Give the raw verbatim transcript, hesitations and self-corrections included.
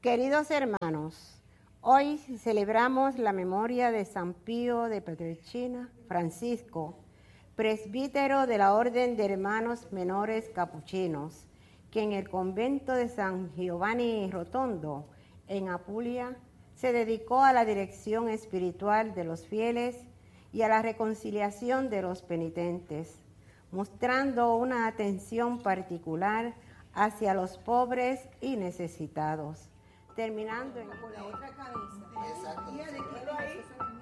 Queridos hermanos, hoy celebramos la memoria de San Pío de Pietrelcina Francisco, presbítero de la Orden de Hermanos Menores Capuchinos, que en el convento de San Giovanni Rotondo, en Apulia, se dedicó a la dirección espiritual de los fieles y a la reconciliación de los penitentes, mostrando una atención particular hacia los pobres y necesitados. Terminando en... Con la otra camisa. Exacto.